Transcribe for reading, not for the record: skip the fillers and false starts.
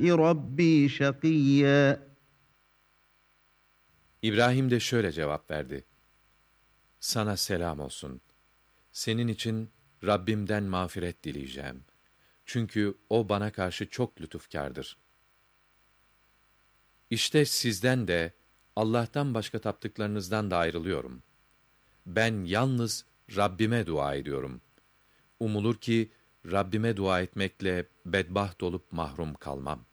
رَبِّي شَقِيًّا. İbrahim de şöyle cevap verdi: Sana selam olsun. Senin için Rabbimden mağfiret dileyeceğim. Çünkü o bana karşı çok lütufkârdır. İşte sizden de, Allah'tan başka taptıklarınızdan da ayrılıyorum. Ben yalnız Rabbime dua ediyorum. Umulur ki, Rabbime dua etmekle bedbaht olup mahrum kalmam.